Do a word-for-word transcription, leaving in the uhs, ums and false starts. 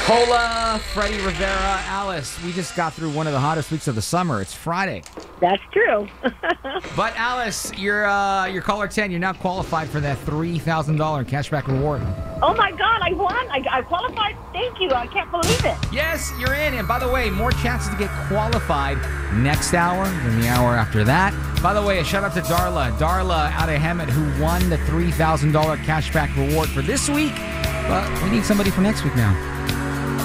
Hola, Freddie Rivera, Alice. We just got through one of the hottest weeks of the summer. It's Friday. That's true. But Alice, you're uh, you're caller ten. You're now qualified for that three thousand dollars cashback reward. Oh my God, I won. I, I qualified. Thank you. I can't believe it. Yes, you're in. And by the way, more chances to get qualified next hour than the hour after that. By the way, a shout out to Darla. Darla out of Hemet, who won the three thousand dollars cashback reward for this week. But we need somebody for next week now.